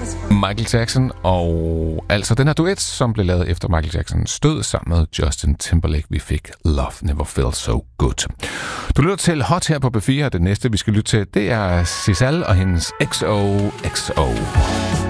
Michael Jackson, og altså den her duet, som blev lavet efter Michael Jacksons død sammen med Justin Timberlake. Vi fik Love Never Felt So Good. Du lytter til Hot her på B4, og det næste, vi skal lytte til, det er Sisal og hendes XOXO.